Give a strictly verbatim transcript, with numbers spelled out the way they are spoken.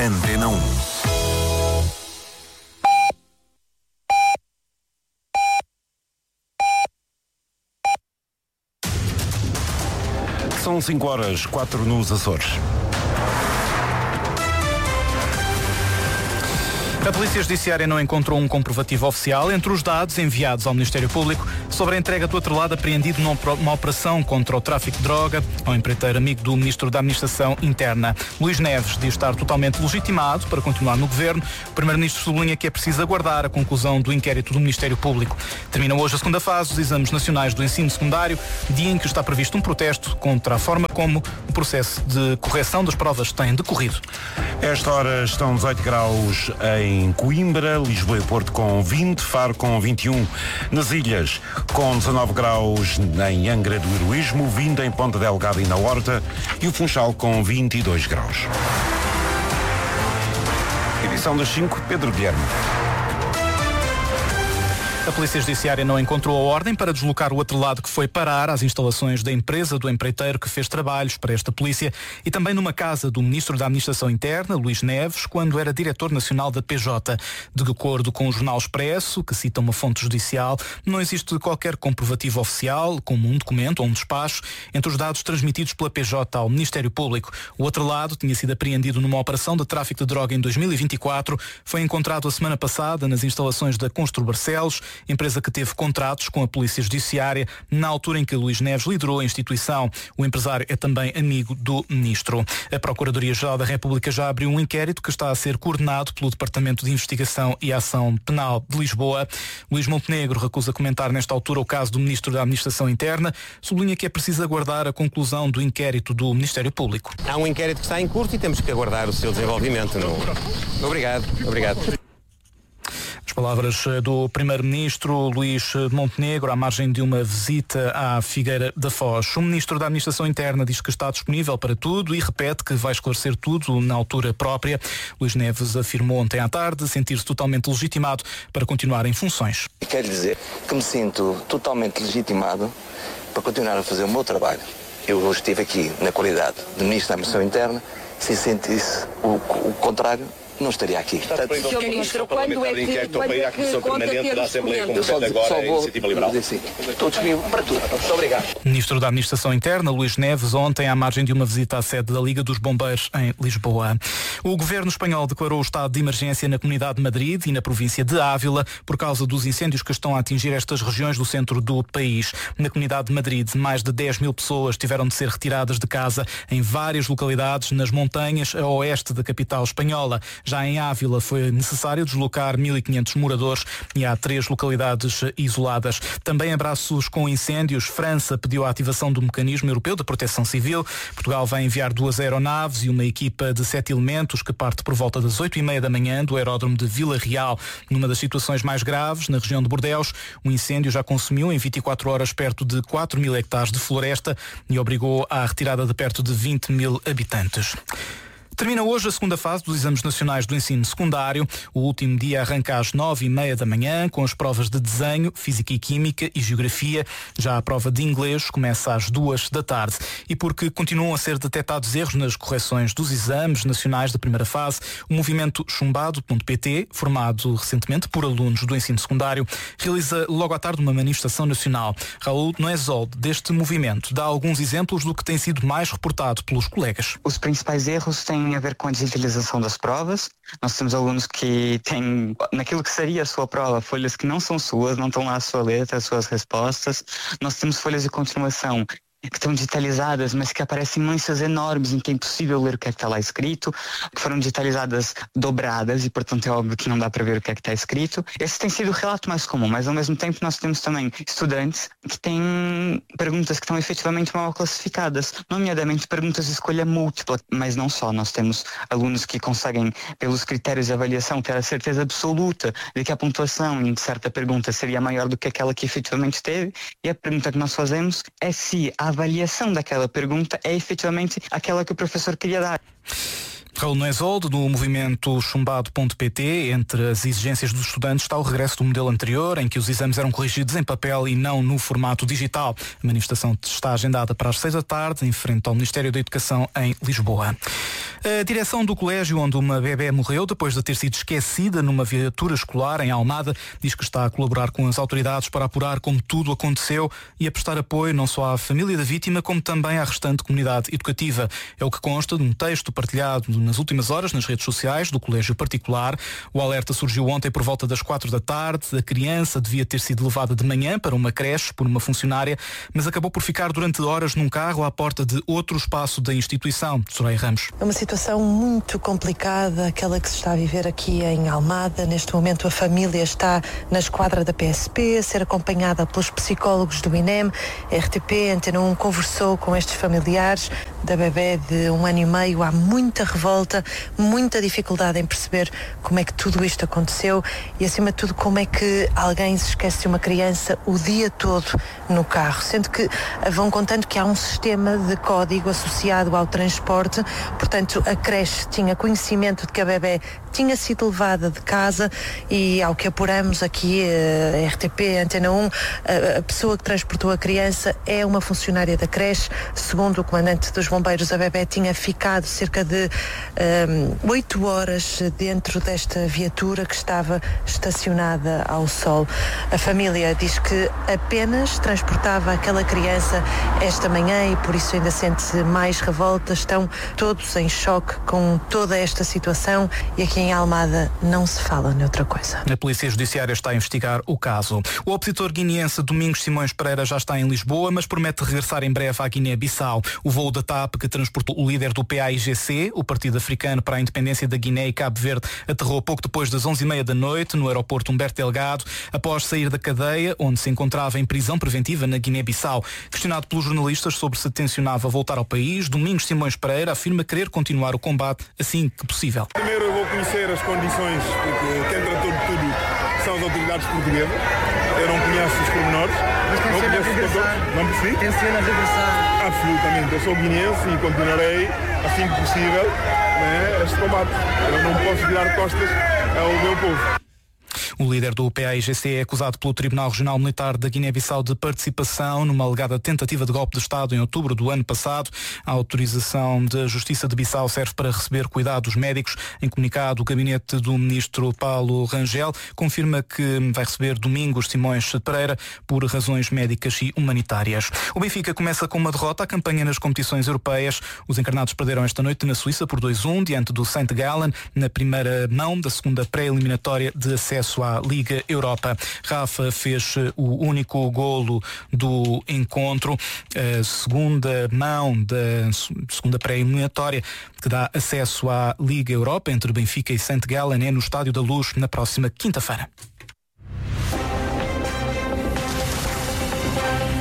Antena um. São cinco horas, quatro nos Açores. A Polícia Judiciária não encontrou um comprovativo oficial entre os dados enviados ao Ministério Público sobre a entrega do atrelado apreendido numa operação contra o tráfico de droga ao empreiteiro amigo do Ministro da Administração Interna. Luís Neves diz estar totalmente legitimado para continuar no Governo. O Primeiro-Ministro sublinha que é preciso aguardar a conclusão do inquérito do Ministério Público. Termina hoje a segunda fase dos exames nacionais do ensino secundário, dia em que está previsto um protesto contra a forma como o processo de correção das provas tem decorrido. Esta hora estão dezoito graus em Em Coimbra, Lisboa e Porto com vinte, Faro com vinte e um, nas Ilhas com dezanove graus em Angra do Heroísmo, vinte em Ponta Delgada e na Horta e o Funchal com vinte e dois graus. Edição das cinco, Pedro Guilherme. A Polícia Judiciária não encontrou a ordem para deslocar o atrelado que foi parar às instalações da empresa do empreiteiro que fez trabalhos para esta polícia e também numa casa do Ministro da Administração Interna, Luís Neves, quando era Diretor Nacional da P J. De acordo com o Jornal Expresso, que cita uma fonte judicial, não existe qualquer comprovativo oficial, como um documento ou um despacho, entre os dados transmitidos pela P J ao Ministério Público. O atrelado tinha sido apreendido numa operação de tráfico de droga em dois mil e vinte e quatro, foi encontrado a semana passada nas instalações da Constru Barcelos, empresa que teve contratos com a Polícia Judiciária na altura em que Luís Neves liderou a instituição. O empresário é também amigo do Ministro. A Procuradoria-Geral da República já abriu um inquérito que está a ser coordenado pelo Departamento de Investigação e Ação Penal de Lisboa. Luís Montenegro recusa comentar nesta altura o caso do Ministro da Administração Interna, sublinha que é preciso aguardar a conclusão do inquérito do Ministério Público. Há um inquérito que está em curso e temos que aguardar o seu desenvolvimento. Não? Obrigado, obrigado. As palavras do Primeiro-Ministro Luís Montenegro à margem de uma visita à Figueira da Foz. O Ministro da Administração Interna diz que está disponível para tudo e repete que vai esclarecer tudo na altura própria. Luís Neves afirmou ontem à tarde sentir-se totalmente legitimado para continuar em funções. Quero dizer que me sinto totalmente legitimado para continuar a fazer o meu trabalho. Eu estive aqui na qualidade de Ministro da Administração Interna, se sentisse o, o contrário, não estaria aqui. senhor Ministro, quando é que, quando é que conta ter da Assembleia documento? Competente agora a Iniciativa Liberal? Estou disponível para tudo. Muito obrigado. Ministro da Administração Interna, Luís Neves, ontem à margem de uma visita à sede da Liga dos Bombeiros em Lisboa. O governo espanhol declarou o estado de emergência na Comunidade de Madrid e na província de Ávila por causa dos incêndios que estão a atingir estas regiões do centro do país. Na Comunidade de Madrid, mais de dez mil pessoas tiveram de ser retiradas de casa em várias localidades nas montanhas a oeste da capital espanhola. Já em Ávila foi necessário deslocar mil e quinhentos moradores e há três localidades isoladas. Também abraços com incêndios. França pediu a ativação do Mecanismo Europeu de Proteção Civil. Portugal vai enviar duas aeronaves e uma equipa de sete elementos que parte por volta das oito e meia da manhã do aeródromo de Vila Real. Numa das situações mais graves, na região de Bordeus, o incêndio já consumiu em vinte e quatro horas perto de quatro mil hectares de floresta e obrigou à retirada de perto de vinte mil habitantes. Termina hoje a segunda fase dos exames nacionais do ensino secundário. O último dia arranca às nove e meia da manhã com as provas de desenho, física e química e geografia. Já a prova de inglês começa às duas da tarde. E porque continuam a ser detectados erros nas correções dos exames nacionais da primeira fase, o movimento chumbado ponto pt, formado recentemente por alunos do ensino secundário, realiza logo à tarde uma manifestação nacional. Raul Noesold, deste movimento, dá alguns exemplos do que tem sido mais reportado pelos colegas. Os principais erros têm a ver com a digitalização das provas. Nós temos alunos que têm, naquilo que seria a sua prova, folhas que não são suas, não estão lá a sua letra, as suas respostas. Nós temos folhas de continuação que estão digitalizadas, mas que aparecem manchas enormes em que é impossível ler o que é que está lá escrito, que foram digitalizadas dobradas e, portanto, é óbvio que não dá para ver o que é que está escrito. Esse tem sido o relato mais comum, mas ao mesmo tempo nós temos também estudantes que têm perguntas que estão efetivamente mal classificadas, nomeadamente perguntas de escolha múltipla, mas não só. Nós temos alunos que conseguem, pelos critérios de avaliação, ter a certeza absoluta de que a pontuação em certa pergunta seria maior do que aquela que efetivamente teve, e a pergunta que nós fazemos é se a avaliação daquela pergunta é efetivamente aquela que o professor queria dar. Raul Noesold, do movimento chumbado ponto pt, entre as exigências dos estudantes está o regresso do modelo anterior, em que os exames eram corrigidos em papel e não no formato digital. A manifestação está agendada para as seis da tarde, em frente ao Ministério da Educação, em Lisboa. A direção do colégio onde uma bebé morreu depois de ter sido esquecida numa viatura escolar em Almada diz que está a colaborar com as autoridades para apurar como tudo aconteceu e a prestar apoio não só à família da vítima, como também à restante comunidade educativa. É o que consta de um texto partilhado nas últimas horas nas redes sociais do colégio particular. O alerta surgiu ontem por volta das quatro da tarde. A criança devia ter sido levada de manhã para uma creche por uma funcionária, mas acabou por ficar durante horas num carro à porta de outro espaço da instituição. Soraya Ramos. É uma situação muito complicada, aquela que se está a viver aqui em Almada. Neste momento a família está na esquadra da P S P, a ser acompanhada pelos psicólogos do I N E M. A R T P Antena um conversou com estes familiares da bebé de um ano e meio. Há muita revolta, muita dificuldade em perceber como é que tudo isto aconteceu e, acima de tudo, como é que alguém se esquece de uma criança o dia todo no carro, sendo que vão contando que há um sistema de código associado ao transporte. Portanto, a creche tinha conhecimento de que a bebé tinha sido levada de casa e, ao que apuramos aqui, a R T P Antena um, a pessoa que transportou a criança é uma funcionária da creche. Segundo o comandante dos bombeiros, a bebé tinha ficado cerca de oito um, horas dentro desta viatura que estava estacionada ao sol. A família diz que apenas transportava aquela criança esta manhã e por isso ainda sente mais revolta. Estão todos em choque com toda esta situação e aqui em Almada não se fala noutra coisa. A Polícia Judiciária está a investigar o caso. O opositor guineense Domingos Simões Pereira já está em Lisboa, mas promete regressar em breve à Guiné-Bissau. O voo da TAP, que transportou o líder do P A I G C, o Partido Africano para a Independência da Guiné e Cabo Verde, aterrou pouco depois das onze e meia da noite no aeroporto Humberto Delgado, após sair da cadeia, onde se encontrava em prisão preventiva na Guiné-Bissau. Questionado pelos jornalistas sobre se tencionava voltar ao país, Domingos Simões Pereira afirma querer continuar o combate assim que possível. Primeiro eu vou conhecer as condições, porque quem tratou de tudo são as autoridades portuguesas. Eu não conheço os pormenores. Mas tenciona regressar? Não percebi? Tenciona regressar? Absolutamente. Eu sou guineense e continuarei, assim que possível, né, este combate. Eu não posso virar costas ao meu povo. O líder do P A I G C é acusado pelo Tribunal Regional Militar da Guiné-Bissau de participação numa alegada tentativa de golpe de Estado em outubro do ano passado. A autorização da Justiça de Bissau serve para receber cuidados médicos. Em comunicado, o gabinete do ministro Paulo Rangel confirma que vai receber Domingos Simões Pereira por razões médicas e humanitárias. O Benfica começa com uma derrota à campanha nas competições europeias. Os encarnados perderam esta noite na Suíça por dois a um diante do Saint Gallen na primeira mão da segunda pré-eliminatória de acesso à Liga Europa. Rafa fez o único golo do encontro, a segunda mão da segunda pré-eliminatória que dá acesso à Liga Europa entre Benfica e Saint Gallen é no Estádio da Luz na próxima quinta-feira.